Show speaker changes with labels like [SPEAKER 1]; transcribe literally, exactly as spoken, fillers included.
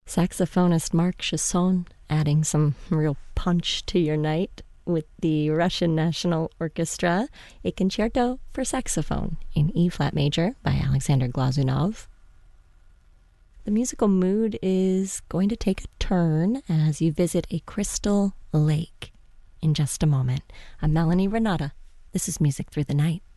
[SPEAKER 1] Saxophonist Marc Chesson adding some real punch to your night with the Russian National Orchestra, a concerto for saxophone in E-flat major by Alexander Glazunov. The musical mood is going to take a turn as you visit a crystal lake in just a moment. I'm Melanie Renata. This is Music Through the Night.